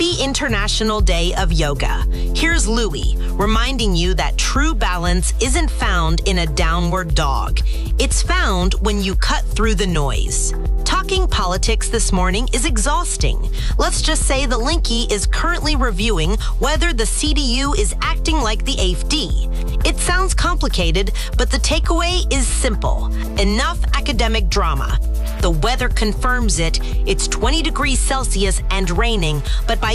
Happy International Day of Yoga. Here's Louie reminding you that true balance isn't found in a downward dog. It's found when you cut through the noise. Talking politics this morning is exhausting. Let's just say the Linky is currently reviewing whether the CDU is acting like the AfD. It sounds complicated, but the takeaway is simple. Enough academic drama. The weather confirms it. It's 20 degrees Celsius and raining, but by